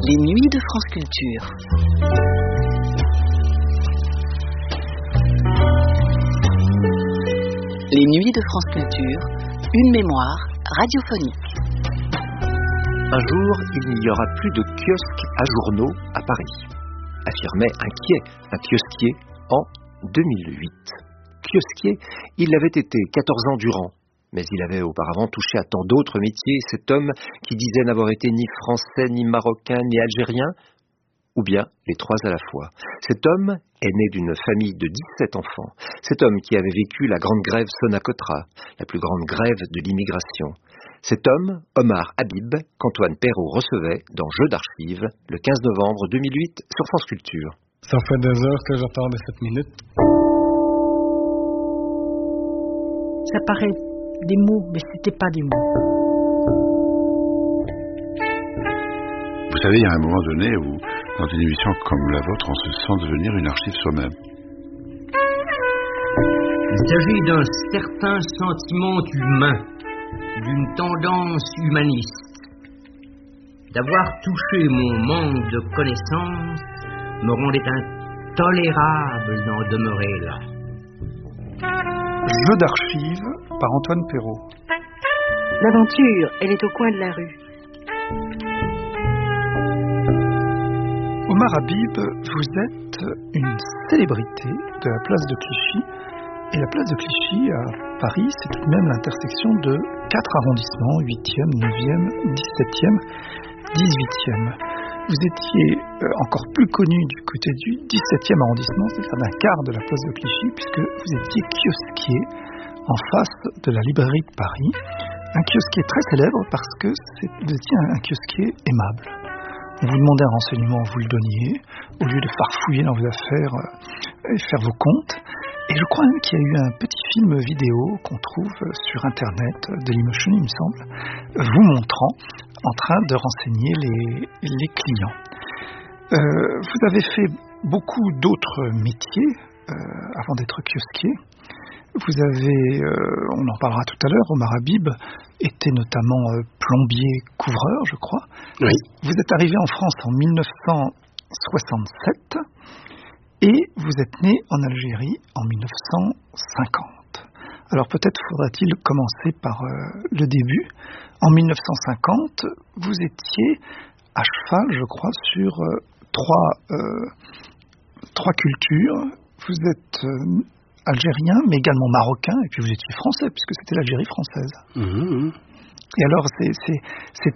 Les nuits de France Culture. Les nuits de France Culture, une mémoire radiophonique. Un jour, il n'y aura plus de kiosques à journaux à Paris, affirmait inquiet un kiosquier en 2008. Kiosquier, il l'avait été 14 ans durant, mais il avait auparavant touché à tant d'autres métiers, cet homme qui disait n'avoir été ni français, ni marocain, ni algérien, ou bien les trois à la fois. Cet homme est né d'une famille de 17 enfants. Cet homme qui avait vécu la grande grève Sonacotra, la plus grande grève de l'immigration. Cet homme, Omar Habib, qu'Antoine Perrault recevait dans Jeux d'archives le 15 novembre 2008 sur France Culture. Ça fait 2 heures que j'attends de cette minute. Ça paraît des mots, mais c'était pas des mots. Vous savez, il y a un moment donné où, dans une émission comme la vôtre, on se sent devenir une archive soi-même. Il s'agit d'un certain sentiment humain, d'une tendance humaniste. D'avoir touché mon manque de connaissances me rendait intolérable d'en demeurer là. Jeux d'archives par Antoine Perrault. L'aventure, elle est au coin de la rue. Omar Habib, vous êtes une célébrité de la place de Clichy. Et la place de Clichy à Paris, c'est tout de même l'intersection de 4 arrondissements, 8e, 9e, 17e, 18e. Vous étiez encore plus connu du côté du 17e arrondissement, c'est-à-dire d'un quart de la place de Clichy, puisque vous étiez kiosquier en face de la librairie de Paris. Un kiosquier très célèbre parce que vous étiez un kiosquier aimable. On vous demandait un renseignement, vous le donniez, au lieu de farfouiller dans vos affaires et faire vos comptes. Et je crois même qu'il y a eu un petit film vidéo qu'on trouve sur Internet, Dailymotion il me semble, vous montrant en train de renseigner les clients. Vous avez fait beaucoup d'autres métiers avant d'être kiosquier. Vous avez, on en parlera tout à l'heure, Omar Habib était notamment plombier-couvreur, je crois. Oui. Vous êtes arrivé en France en 1967 et vous êtes né en Algérie en 1950. Alors peut-être faudra-t-il commencer par le début. En 1950, vous étiez à cheval, je crois, sur trois cultures. Vous êtes algérien, mais également marocain, et puis vous étiez français, puisque c'était l'Algérie française. Mmh. Et alors, ces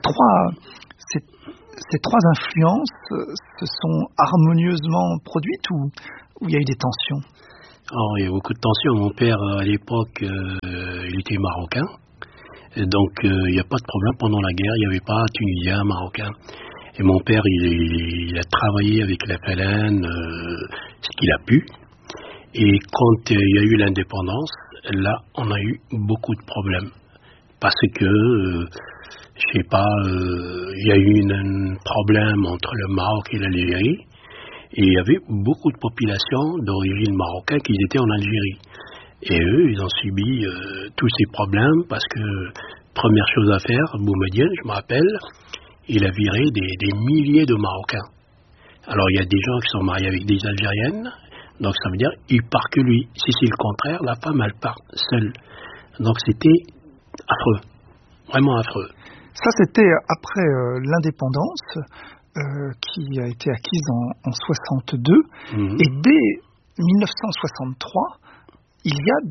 trois influences se sont harmonieusement produites ou il y a eu des tensions? Alors, il y a beaucoup de tensions. Mon père, à l'époque, il était marocain. Et donc, il n'y a pas de problème. Pendant la guerre, il n'y avait pas tunisien, marocain. Et mon père, il a travaillé avec la FLN, ce qu'il a pu. Et quand il y a eu l'indépendance, là, on a eu beaucoup de problèmes. Parce que, je sais pas, il y a eu un problème entre le Maroc et l'Algérie. Et il y avait beaucoup de populations d'origine marocaine qui étaient en Algérie. Et eux, ils ont subi tous ces problèmes parce que, première chose à faire, Boumediene, je me rappelle, il a viré des milliers de Marocains. Alors, il y a des gens qui sont mariés avec des Algériennes. Donc ça veut dire il part que lui. Si c'est le contraire, la femme elle part seule. Donc c'était affreux, vraiment affreux. Ça c'était après l'indépendance qui a été acquise en 62 et dès 1963 il y a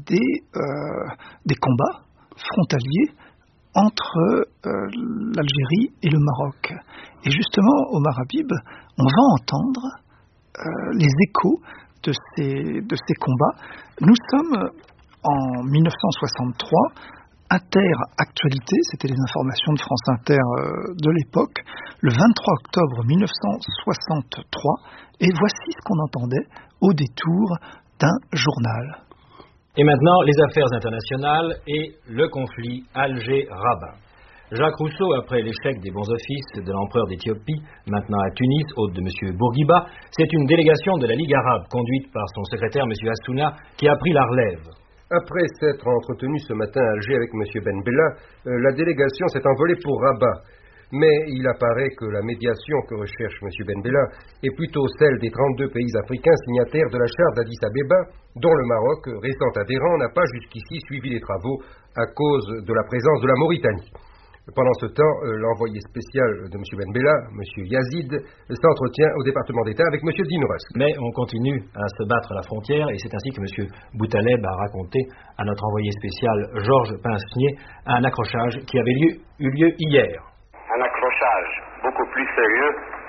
des combats frontaliers entre l'Algérie et le Maroc. Et justement, Omar Habib, on va entendre les échos de ces combats. Nous sommes en 1963, Inter-Actualité, c'était les informations de France Inter de l'époque, le 23 octobre 1963, et voici ce qu'on entendait au détour d'un journal. Et maintenant, les affaires internationales et le conflit Alger-Rabat. Jacques Rousseau, après l'échec des bons offices de l'empereur d'Éthiopie, maintenant à Tunis, hôte de M. Bourguiba, c'est une délégation de la Ligue arabe, conduite par son secrétaire M. Assouna, qui a pris la relève. Après s'être entretenu ce matin à Alger avec M. Ben Bella, la délégation s'est envolée pour Rabat. mais il apparaît que la médiation que recherche M. Ben Bella est plutôt celle des 32 pays africains signataires de la charte d'Addis Abeba, dont le Maroc, récent adhérent, n'a pas jusqu'ici suivi les travaux à cause de la présence de la Mauritanie. Pendant ce temps, l'envoyé spécial de M. Ben Bella, M. Yazid, s'entretient au département d'État avec M. Dinouras. Mais on continue à se battre à la frontière et c'est ainsi que M. Boutaleb a raconté à notre envoyé spécial Georges Pinchnier un accrochage qui avait eu lieu hier. Un accrochage beaucoup plus sérieux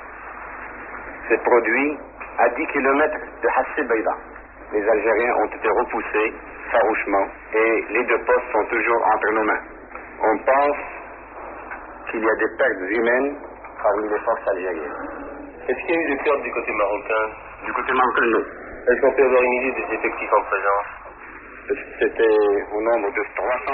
s'est produit à 10 km de Hassi Beida. Les Algériens ont été repoussés farouchement et les deux postes sont toujours entre nos mains. On pense qu'il y a des pertes humaines parmi les forces algériennes. Est-ce qu'il y a eu des pertes du côté marocain? Du côté marocain, non. Est-ce qu'on peut avoir une idée des effectifs en présence? C'était au nombre de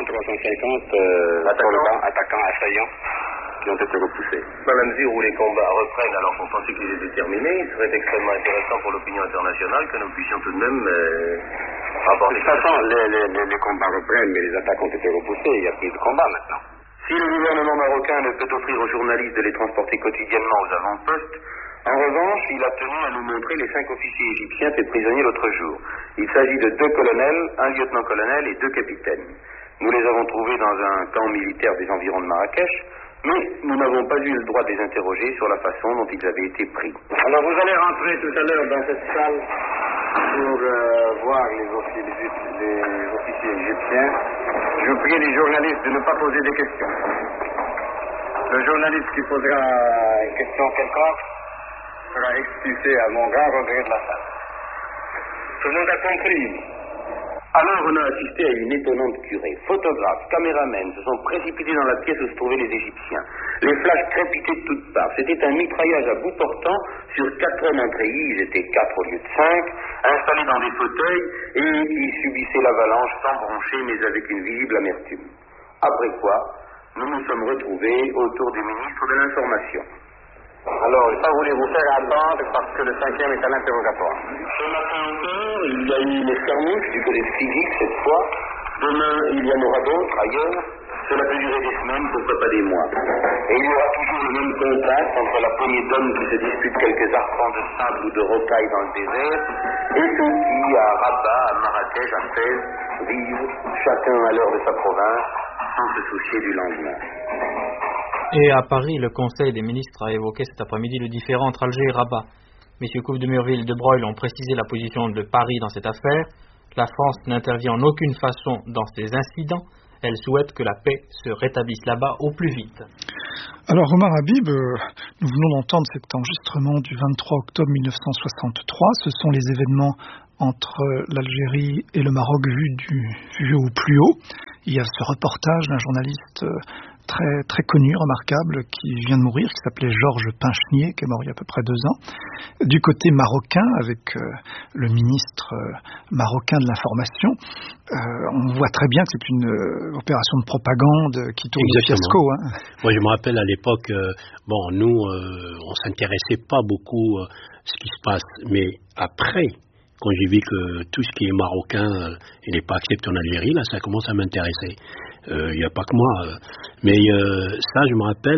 300-350 attaquants assaillants qui ont été repoussés. Dans la mesure où les combats reprennent alors qu'on pensait qu'ils étaient terminés, il serait extrêmement intéressant pour l'opinion internationale que nous puissions tout de même aborder. De toute façon, les combats reprennent, mais les attaques ont été repoussées. Il n'y a plus de combats maintenant. Si le gouvernement marocain ne peut offrir aux journalistes de les transporter quotidiennement aux avant-postes, en revanche, il a tenu à nous montrer les 5 officiers égyptiens faits prisonniers l'autre jour. Il s'agit de 2 colonels, un lieutenant-colonel et 2 capitaines. Nous les avons trouvés dans un camp militaire des environs de Marrakech, mais nous n'avons pas eu le droit de les interroger sur la façon dont ils avaient été pris. Alors vous allez rentrer tout à l'heure dans cette salle pour voir les officiers égyptiens. Je vous prie les journalistes de ne pas poser des questions. Le journaliste qui posera une question quelconque sera expulsé à mon grand regret de la salle. Tout le monde a compris. Alors on a assisté à une étonnante curée. Photographes, caméramens se sont précipités dans la pièce où se trouvaient les Égyptiens. Les flashs crépitaient de toutes parts. C'était un mitraillage à bout portant sur 4 hommes en treillis, ils étaient 4 au lieu de 5, installés dans des fauteuils et ils subissaient l'avalanche sans broncher mais avec une visible amertume. Après quoi, nous nous sommes retrouvés autour du ministre de l'Information. Alors, ça voulez vous faire attendre parce que le 5e est à l'interrogatoire. Ce matin encore, il y a eu une escarmouche du côté de Physique cette fois. Demain, il y en aura d'autres ailleurs. Cela peut durer des semaines, pourquoi pas des mois. Et il y aura toujours le même contraste entre la poignée d'hommes qui se disputent quelques arpents de sable ou de rocailles dans le désert et ceux qui, à Rabat, à Marrakech, à Fès, vivent chacun à l'heure de sa province sans se soucier du lendemain. Et à Paris, le Conseil des ministres a évoqué cet après-midi le différend entre Alger et Rabat. Messieurs Couve de Murville et de Broglie ont précisé la position de Paris dans cette affaire. La France n'intervient en aucune façon dans ces incidents. Elle souhaite que la paix se rétablisse là-bas au plus vite. Alors Omar Habib, nous venons d'entendre cet enregistrement du 23 octobre 1963. Ce sont les événements entre l'Algérie et le Maroc vus au plus haut. Il y a ce reportage d'un journaliste très, très connu, remarquable, qui vient de mourir, qui s'appelait Georges Pinchnier, qui est mort il y a à peu près 2 ans. Du côté marocain, avec le ministre marocain de l'information, on voit très bien que c'est une opération de propagande qui tourne au fiasco. Hein. Moi, je me rappelle à l'époque, nous, on s'intéressait pas beaucoup à ce qui se passe, mais après, quand j'ai vu que tout ce qui est marocain, il n'est pas accepté en Algérie, là, ça commence à m'intéresser. Il n'y a pas que moi. Mais ça, je me rappelle,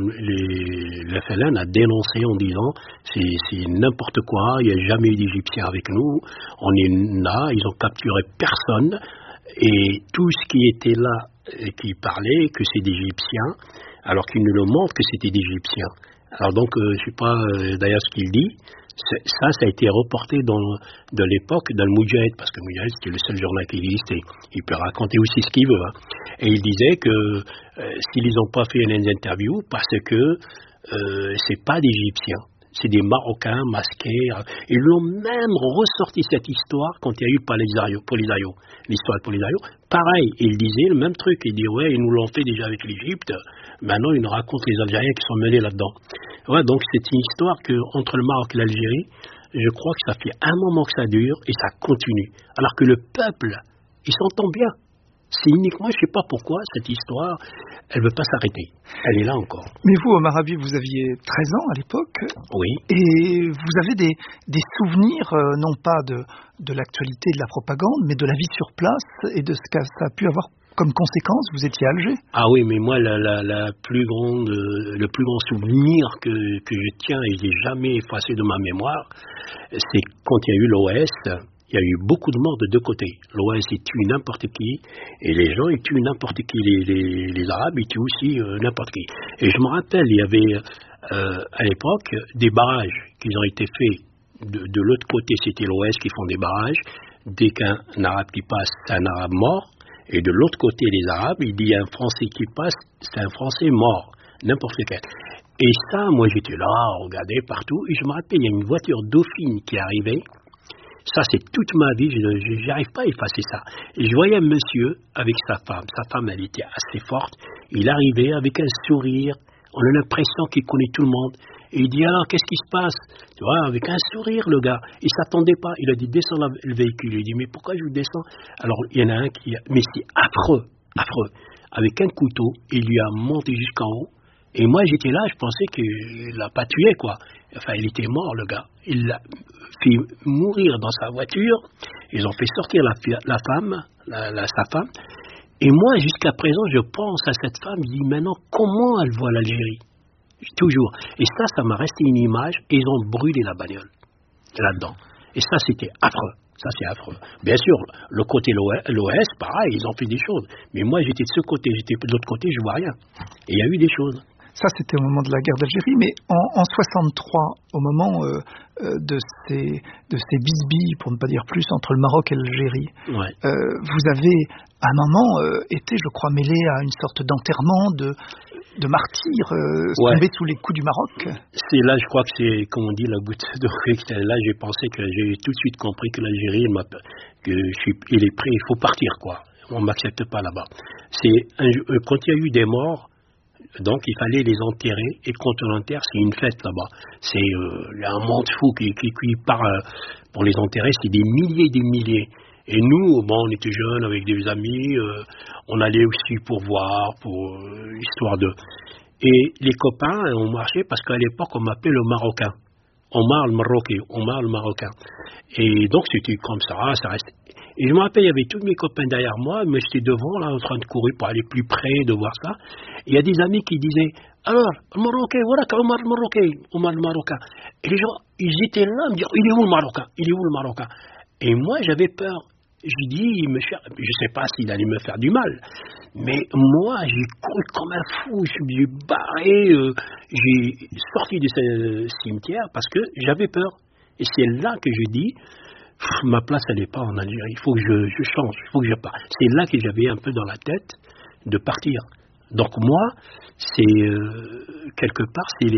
le FLN a dénoncé en disant c'est n'importe quoi, il n'y a jamais eu d'Égyptiens avec nous, on est là, ils ont capturé personne, et tout ce qui était là, et qui parlait que c'est d'Égyptiens, alors qu'ils nous le montrent que c'était d'Égyptiens. Alors donc, je ne sais pas d'ailleurs ce qu'il dit. Ça a été reporté de l'époque dans le Moudjahid, parce que le Moudjahid c'était le seul journal qui existait. Il peut raconter aussi ce qu'il veut. Hein. Et il disait que s'ils n'ont pas fait une interview, parce que c'est pas d'Égyptiens, c'est des Marocains masqués. Ils l'ont même ressorti cette histoire quand il y a eu Polisario, l'histoire de Polisario. Pareil, il disait le même truc. Il dit ouais, ils nous l'ont fait déjà avec l'Égypte. Maintenant, ils nous racontent les Algériens qui sont mêlés là-dedans. Ouais, donc c'est une histoire que entre le Maroc et l'Algérie, je crois que ça fait un moment que ça dure et ça continue. Alors que le peuple, il s'entend bien. C'est uniquement, je ne sais pas pourquoi, cette histoire, elle ne veut pas s'arrêter. Elle est là encore. Mais vous, Omar Habib, vous aviez 13 ans à l'époque. Oui. Et vous avez des souvenirs, non pas de l'actualité, de la propagande, mais de la vie sur place et de ce que ça a pu avoir comme conséquence, vous étiez à Alger. Ah oui, mais moi, le plus grand souvenir que je tiens et je n'ai jamais effacé de ma mémoire, c'est quand il y a eu l'OS. Il y a eu beaucoup de morts de deux côtés. L'OS, ils tuent n'importe qui, et les gens, ils tuent n'importe qui. Les Arabes, ils tuent aussi n'importe qui. Et je me rappelle, il y avait à l'époque des barrages qui ont été faits. De l'autre côté, c'était l'OS qui font des barrages. Dès qu'un Arabe qui passe, c'est un Arabe mort. Et de l'autre côté, les Arabes, il dit un Français qui passe, c'est un Français mort. N'importe lequel. Et ça, moi, j'étais là, regardais partout. Et je me rappelle, il y a une voiture Dauphine qui arrivait. Ça, c'est toute ma vie, je n'arrive pas à effacer ça. Et je voyais un monsieur avec sa femme. Sa femme, elle était assez forte. Il arrivait avec un sourire. On a l'impression qu'il connaît tout le monde. Et il dit, alors, qu'est-ce qui se passe? Tu vois, avec un sourire, le gars. Il ne s'attendait pas. Il a dit, descends le véhicule. Il dit, mais pourquoi je vous descends? Alors, il y en a un qui... Mais c'est affreux, affreux. Avec un couteau, il lui a monté jusqu'en haut. Et moi, j'étais là, je pensais qu'il l'a pas tué, quoi. Enfin, il était mort, le gars. Il l'a fait mourir dans sa voiture. Ils ont fait sortir la femme, sa femme. Et moi, jusqu'à présent, je pense à cette femme. Je dis, maintenant, comment elle voit l'Algérie? Toujours. Et ça m'a resté une image. Et ils ont brûlé la bagnole là-dedans. Et ça, c'était affreux. Ça, c'est affreux. Bien sûr, le côté l'OS, pareil, ils ont fait des choses. Mais moi, j'étais de ce côté. J'étais de l'autre côté, je vois rien. Et il y a eu des choses. Ça, c'était au moment de la guerre d'Algérie, mais en 63, au moment de ces bisbilles, pour ne pas dire plus, entre le Maroc et l'Algérie, ouais. Vous avez, à un moment, été, je crois, mêlé à une sorte d'enterrement de martyrs tombés sous les coups du Maroc. C'est là, je crois que c'est, comme on dit, la goutte d'eau. Là, j'ai pensé que j'ai tout de suite compris que l'Algérie, il est prêt, il faut partir, quoi. On ne m'accepte pas là-bas. Quand il y a eu des morts, donc il fallait les enterrer, et quand on enterre, c'est une fête là-bas. C'est un monde fou qui part pour les enterrer, c'est des milliers. Et nous, bon, on était jeunes avec des amis, on allait aussi pour voir, pour histoire de... Et les copains, on marchait parce qu'à l'époque, on m'appelait le Marocain. Omar le Marocain. Et donc c'était comme ça restait. Et je me rappelle, il y avait tous mes copains derrière moi, mais j'étais devant, là, en train de courir pour aller plus près, de voir ça. Et il y a des amis qui disaient, alors, le Marocain, voilà, Omar le Marocain. Et les gens, ils étaient là, à me dire, il est où le Marocain? Et moi, j'avais peur. Je dis, je ne sais pas s'il allait me faire du mal, mais moi, j'ai couru comme un fou, j'ai barré, j'ai sorti de ce cimetière parce que j'avais peur. Et c'est là que je dis, ma place, elle n'est pas en Algérie, il faut que je change, il faut que je parte. C'est là que j'avais un peu dans la tête de partir. Donc moi, c'est quelque part, c'est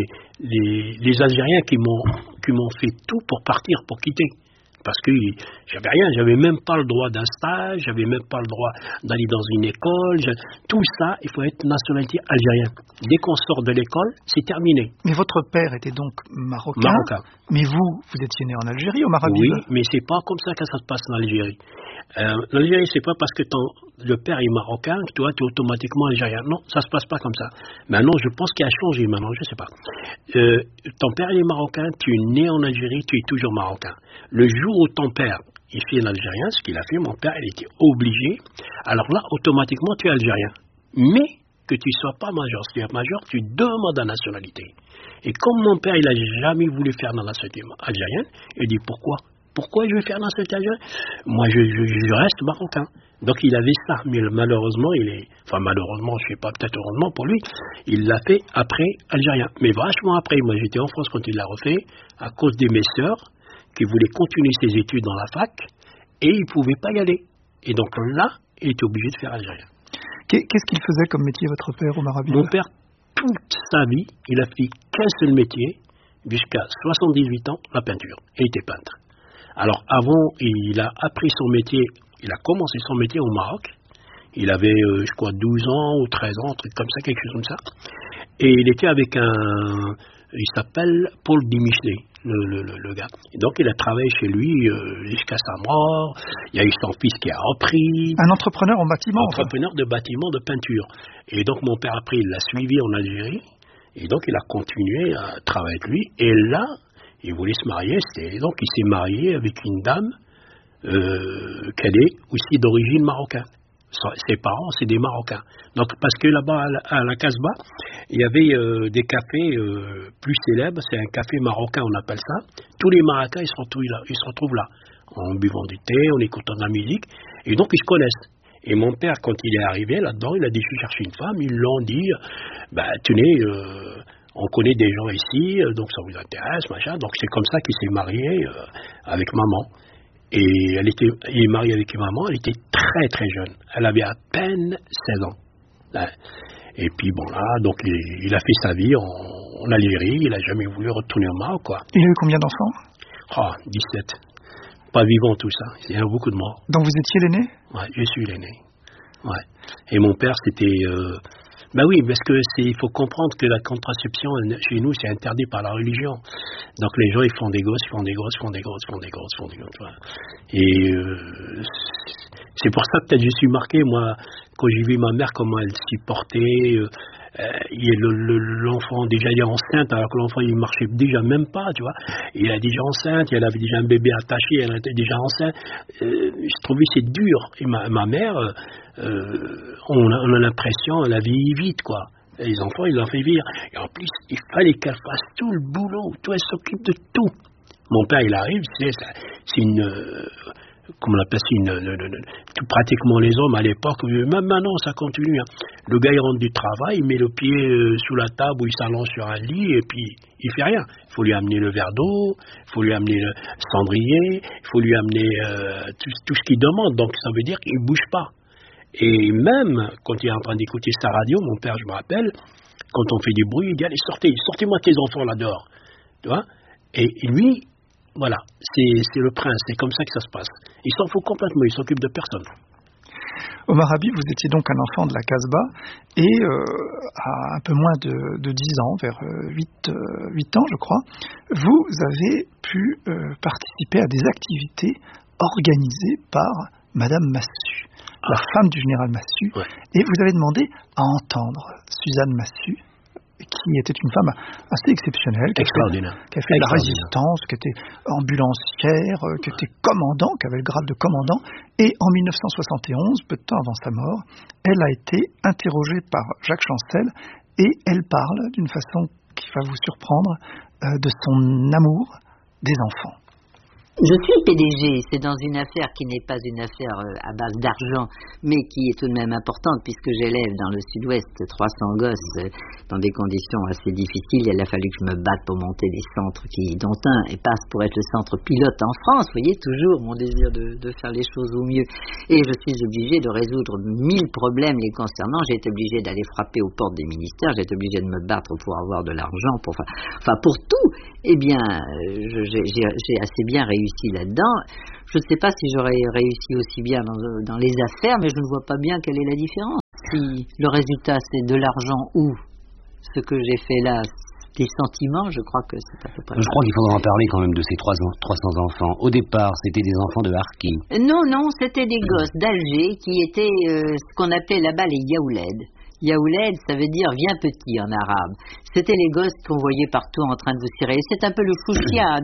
les Algériens qui m'ont fait tout pour partir, pour quitter. Parce que j'avais rien, j'avais même pas le droit d'un stage, j'avais même pas le droit d'aller dans une école. Tout ça, il faut être nationalité algérienne. Dès qu'on sort de l'école, c'est terminé. Mais votre père était donc marocain. Mais vous étiez né en Algérie, au Maroc? Oui, mais c'est pas comme ça que ça se passe en Algérie. L'Algérie, c'est pas parce que le père est marocain que toi, tu es automatiquement algérien. Non, ça se passe pas comme ça. Maintenant, je pense qu'il a changé maintenant, je sais pas. Ton père est marocain, tu es né en Algérie, tu es toujours marocain. Le jour où ton père il fait l'algérien, ce qu'il a fait, mon père, il était obligé. Alors là, automatiquement, tu es algérien. Mais que tu sois pas majeur. Si tu es majeur, tu demandes la nationalité. Et comme mon père, il a jamais voulu faire dans la nationalité algérienne, il dit pourquoi je vais faire dans cette algérienne? Moi, je reste marocain. Donc, il avait ça. Mais malheureusement, malheureusement, je ne sais pas, peut-être heureusement pour lui, il l'a fait après algérien. Mais vachement après. Moi, j'étais en France quand il l'a refait, à cause de mes sœurs, qui voulaient continuer ses études dans la fac, et il ne pouvait pas y aller. Et donc là, il était obligé de faire algérien. Qu'est-ce qu'il faisait comme métier, votre père, Omar Habib? Mon père, toute sa vie, il a fait qu'un seul métier, jusqu'à 78 ans, la peinture. Il était peintre. Alors avant, il a appris son métier, il a commencé son métier au Maroc. Il avait, je crois, 12 ans ou 13 ans, un truc comme ça, quelque chose comme ça. Et il était avec il s'appelle Paul Dimichelet, le gars. Et donc il a travaillé chez lui jusqu'à sa mort. Il y a eu son fils qui a repris. Un entrepreneur en bâtiment. Entrepreneur de bâtiment, de peinture. Et donc mon père après, il l'a suivi en Algérie. Et donc il a continué à travailler avec lui. Et là, il voulait se marier. Donc il s'est marié avec une dame qu'elle est aussi d'origine marocaine. Ses parents, c'est des Marocains. Donc, parce que là-bas, à la Casbah, il y avait des cafés plus célèbres. C'est un café marocain, on appelle ça. Tous les Marocains, ils se retrouvent là, en buvant du thé, en écoutant de la musique. Et donc, ils se connaissent. Et mon père, quand il est arrivé là-dedans, il a dit, je suis chercher une femme. Ils l'ont dit, tenez, on connaît des gens ici, donc ça vous intéresse, machin. Donc, c'est comme ça qu'il s'est marié avec maman. Et il est marié avec maman, elle était très très jeune. Elle avait à peine 16 ans. Et puis bon là, donc il a fait sa vie en Algérie, il n'a jamais voulu retourner au Maroc, quoi. Il a eu combien d'enfants? 17. Pas vivant tout ça, il y a beaucoup de morts. Donc vous étiez l'aîné? Ouais, je suis l'aîné. Ouais. Et mon père c'était... oui, parce que il faut comprendre que la contraception chez nous c'est interdit par la religion. Donc les gens ils font des gosses. Voilà. Et c'est pour ça que peut-être je suis marqué moi quand j'ai vu ma mère comment elle s'y portait. L'enfant déjà il est enceinte alors que l'enfant il marchait déjà même pas, tu vois. Il est déjà enceinte, elle avait déjà un bébé attaché, elle était déjà enceinte. Je trouvais c'est dur. Et ma mère, on a l'impression elle a vieilli vite, quoi. Et les enfants ils l'ont fait vivre. Et en plus il fallait qu'elle fasse tout le boulot, tout, elle s'occupe de tout. Mon père il arrive, c'est une comme on appelle ça, pratiquement les hommes à l'époque, même maintenant ça continue. Hein. Le gars il rentre du travail, il met le pied sous la table ou il s'allonge sur un lit et puis il fait rien. Il faut lui amener le verre d'eau, il faut lui amener le cendrier, il faut lui amener tout ce qu'il demande. Donc ça veut dire qu'il ne bouge pas. Et même quand il est en train d'écouter sa radio, mon père, je me rappelle, quand on fait du bruit, il dit allez sortez-moi tes enfants là dehors. Tu vois. Et lui, voilà, c'est le prince, c'est comme ça que ça se passe. Il s'en fout complètement, il s'occupe de personne. Omar Habib, vous étiez donc un enfant de la Casbah et à un peu moins de 10 ans, vers 8 ans je crois, vous avez pu participer à des activités organisées par Madame Massu, la femme du général Massu, et vous avez demandé à entendre Suzanne Massu, qui était une femme assez exceptionnelle, qui a fait de la résistance, qui était ambulancière, qui était commandant, qui avait le grade de commandant. Et en 1971, peu de temps avant sa mort, elle a été interrogée par Jacques Chancel et elle parle d'une façon qui va vous surprendre de son amour des enfants. Je suis PDG, c'est dans une affaire qui n'est pas une affaire à base d'argent, mais qui est tout de même importante puisque j'élève dans le sud-ouest 300 gosses dans des conditions assez difficiles. Il a fallu que je me batte pour monter des centres dont un passe pour être le centre pilote en France. Vous voyez, toujours mon désir de faire les choses au mieux. Et je suis obligée de résoudre 1000 problèmes les concernant. J'ai été obligée d'aller frapper aux portes des ministères, j'ai été obligée de me battre pour avoir de l'argent, pour tout. Eh bien, j'ai assez bien réussi là-dedans. Je ne sais pas si j'aurais réussi aussi bien dans les affaires, mais je ne vois pas bien quelle est la différence. Si le résultat c'est de l'argent ou ce que j'ai fait là, des sentiments, je crois que c'est à peu près. Je crois qu'il faudra en parler quand même de ces 300 enfants. Au départ, c'était des enfants de Harki. Non, c'était des gosses d'Alger qui étaient ce qu'on appelait là-bas les yaouled. Yaouled, ça veut dire viens petit en arabe. C'était les gosses qu'on voyait partout en train de vous cirer. C'est un peu le fouchia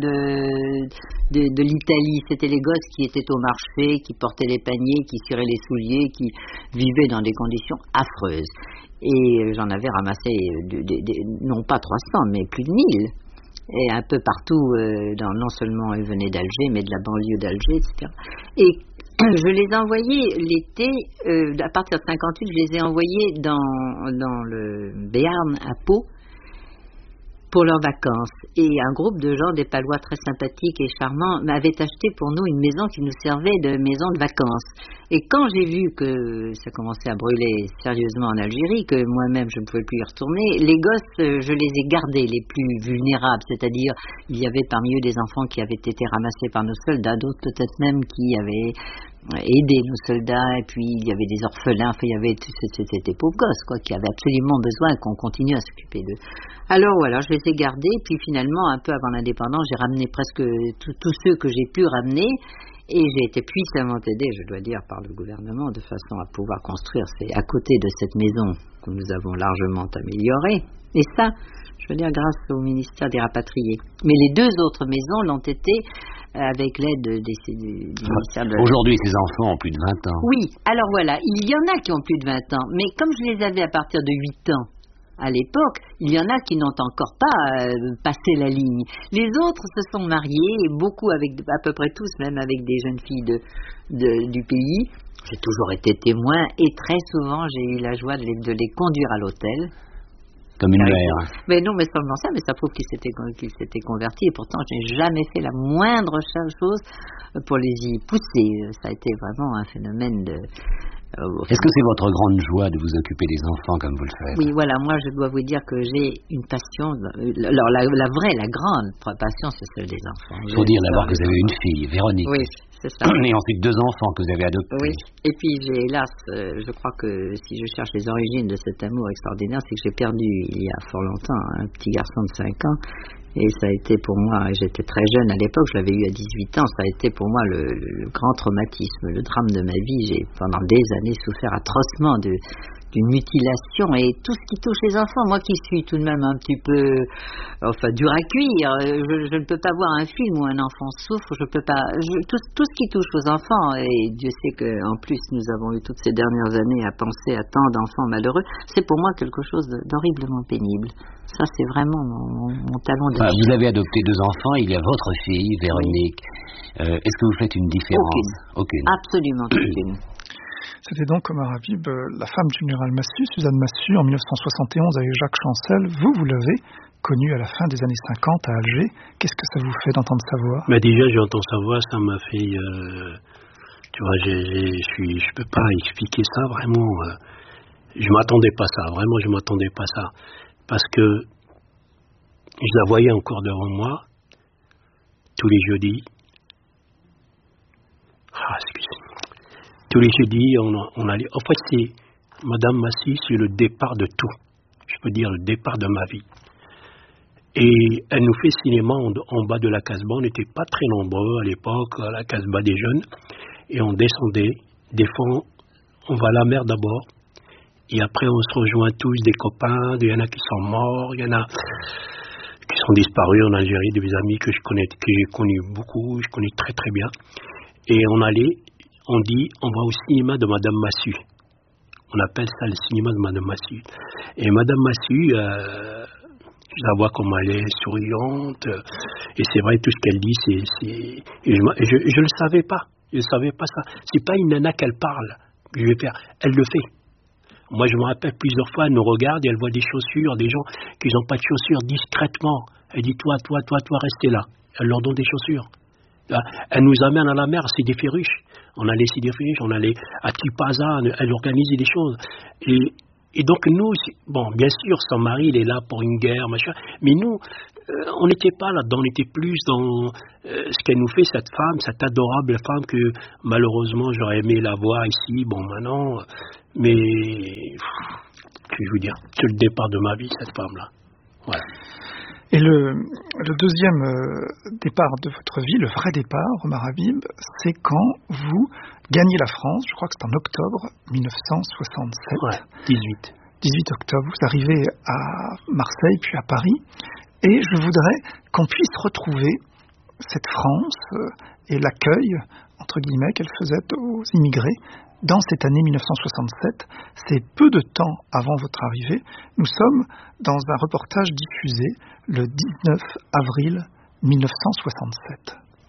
de l'Italie. C'était les gosses qui étaient au marché, qui portaient les paniers, qui ciraient les souliers, qui vivaient dans des conditions affreuses. Et j'en avais ramassé, non pas 300, mais plus de 1000. Et un peu partout, non seulement elles venaient d'Alger, mais de la banlieue d'Alger, etc. Et je les ai envoyés l'été, à partir de 58, je les ai envoyés dans le Béarn, à Pau, pour leurs vacances. Et un groupe de gens, des Palois très sympathiques et charmants, m'avaient acheté pour nous une maison qui nous servait de maison de vacances. Et quand j'ai vu que ça commençait à brûler sérieusement en Algérie, que moi-même je ne pouvais plus y retourner, les gosses, je les ai gardés les plus vulnérables, c'est-à-dire il y avait parmi eux des enfants qui avaient été ramassés par nos soldats, d'autres peut-être même qui avaient aidé nos soldats, et puis il y avait des orphelins, enfin il y avait c'était des pauvres gosses quoi, qui avaient absolument besoin qu'on continue à s'occuper d'eux. Alors voilà, je les ai gardés, puis finalement un peu avant l'indépendance, j'ai ramené presque tous ceux que j'ai pu ramener. Et j'ai été puissamment aidée, je dois dire, par le gouvernement, de façon à pouvoir construire. C'est à côté de cette maison que nous avons largement améliorée. Et ça, Je veux dire grâce au ministère des Rapatriés. Mais les 2 autres maisons l'ont été avec l'aide du ministère de... Aujourd'hui, ces enfants ont plus de 20 ans. Oui, alors voilà, il y en a qui ont plus de 20 ans, mais comme je les avais à partir de 8 ans, à l'époque, il y en a qui n'ont encore pas passé la ligne. Les autres se sont mariés, et beaucoup avec, à peu près tous, même avec des jeunes filles du pays. J'ai toujours été témoin et très souvent j'ai eu la joie de les conduire à l'hôtel. Comme une mère. Mais non, mais seulement ça, mais ça prouve qu'ils s'étaient convertis et pourtant je n'ai jamais fait la moindre chose pour les y pousser. Ça a été vraiment un phénomène de... Est-ce que c'est votre grande joie de vous occuper des enfants comme vous le faites? Oui, voilà, moi je dois vous dire que j'ai une passion. Alors la grande passion, c'est celle des enfants. Il faut dire d'abord que vous avez une fille, Véronique. Oui, c'est ça. Et ensuite 2 enfants que vous avez adoptés. Oui, et puis j'ai hélas, je crois que si je cherche les origines de cet amour extraordinaire, c'est que j'ai perdu il y a fort longtemps un petit garçon de 5 ans. Et ça a été pour moi, j'étais très jeune à l'époque, je l'avais eu à 18 ans, ça a été pour moi le grand traumatisme, le drame de ma vie. J'ai pendant des années souffert atrocement d'une mutilation et tout ce qui touche les enfants. Moi qui suis tout de même un petit peu, dur à cuire, je ne peux pas voir un film où un enfant souffre, je peux pas, tout ce qui touche aux enfants, et Dieu sait qu'en plus nous avons eu toutes ces dernières années à penser à tant d'enfants malheureux, c'est pour moi quelque chose d'horriblement pénible. Ça, c'est vraiment mon talon d'Achille. Vous avez adopté 2 enfants, il y a votre fille, Véronique. Oui. Est-ce que vous faites une différence? Aucune. Absolument aucune. C'était donc Omar Habib, la femme du général Massu, Suzanne Massu, en 1971 avec Jacques Chancel. Vous l'avez connue à la fin des années 50 à Alger. Qu'est-ce que ça vous fait d'entendre sa voix? Mais déjà, j'entends sa voix, ça m'a fait... tu vois, je peux pas expliquer ça, vraiment. Je m'attendais pas à ça, vraiment, je m'attendais pas à ça. Parce que je la voyais encore devant moi, tous les jeudis. Tous les jeudis, on allait... En fait, c'est Madame Massy, c'est le départ de tout. Je peux dire le départ de ma vie. Et elle nous fait cinéma en bas de la Casbah. On n'était pas très nombreux à l'époque, à la Casbah des jeunes. Et on descendait. Des fois, on va à la mer d'abord. Et après, on se rejoint tous, des copains. Il y en a qui sont morts, il y en a qui sont disparus en Algérie, des amis que j'ai connus beaucoup, je connais très très bien. Et on dit, on va au cinéma de Madame Massu. On appelle ça le cinéma de Madame Massu. Et Madame Massu, je la vois comme elle est souriante. Et c'est vrai, tout ce qu'elle dit, je le savais pas. Je ne savais pas ça. C'est pas une nana qu'elle parle que je vais faire. Elle le fait. Moi, je me rappelle plusieurs fois, elle nous regarde et elle voit des chaussures, des gens qui n'ont pas de chaussures, discrètement. Elle dit, toi, restez là. Elle leur donne des chaussures. Elle nous amène à la mer, c'est des Féruches. On allait Sidi Féruche, on allait à Tipaza, elle organisait des choses. Et donc nous, bon, bien sûr, son mari, il est là pour une guerre, machin. Mais nous, on n'était pas là-dedans, on était plus dans ce qu'elle nous fait, cette femme, cette adorable femme que malheureusement j'aurais aimé la voir ici. Bon, maintenant, mais que je veux dire, c'est le départ de ma vie, cette femme-là. Voilà. Et le deuxième départ de votre vie, le vrai départ, Omar Habib, c'est quand vous gagnez la France, je crois que c'est en octobre 1967. Ouais, 18 octobre, vous arrivez à Marseille, puis à Paris, et je voudrais qu'on puisse retrouver cette France et l'accueil, entre guillemets, qu'elle faisait aux immigrés dans cette année 1967. C'est peu de temps avant votre arrivée. Nous sommes dans un reportage diffusé le 19 avril 1967.